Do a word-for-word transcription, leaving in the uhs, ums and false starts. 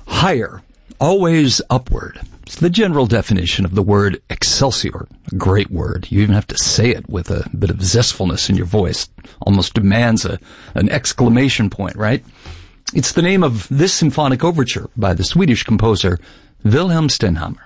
Higher, always upward. It's the general definition of the word excelsior. A great word. You even have to say it with a bit of zestfulness in your voice. Almost demands a, an exclamation point, right? It's the name of this symphonic overture by the Swedish composer Wilhelm Stenhammar.